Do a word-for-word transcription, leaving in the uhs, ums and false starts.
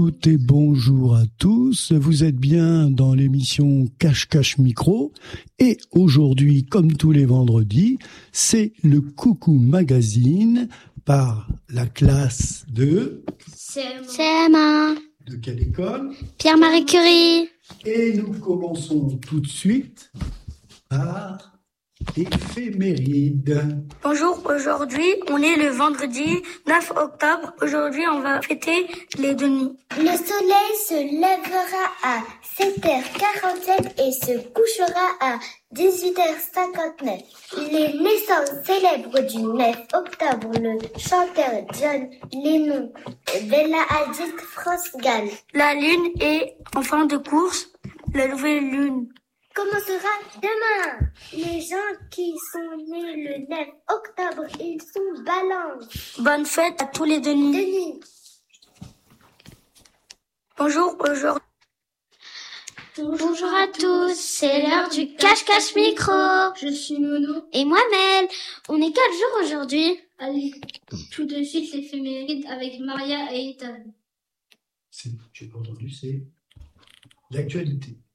Et bonjour à tous, vous êtes bien dans l'émission Cache-Cache Micro et aujourd'hui, comme tous les vendredis, c'est le Coucou Magazine par la classe de... C M un. De quelle école? Pierre-Marie Curie. Et nous commençons tout de suite par éphéméride. Bonjour, aujourd'hui on est le vendredi neuf octobre. Aujourd'hui on va fêter les Denis. Le soleil se lèvera à sept heures quarante-sept et se couchera à dix-huit heures cinquante-neuf. Les naissances célèbres du neuf octobre, le chanteur John Lennon, Bella Hadid, France Gall. La lune est en fin de course, la nouvelle lune commencera demain. Les gens qui sont nés le neuf octobre, ils sont balance. Bonne fête à tous les Denis. Denis. Bonjour, aujourd'hui. Bonjour à tous, c'est l'heure du Cache-Cache Micro. Je suis Nono. Et moi Mel. On est quel jour aujourd'hui? Allez, tout de suite l'éphéméride avec Maria et Ethan. C'est, j'ai pas entendu, c'est l'actualité.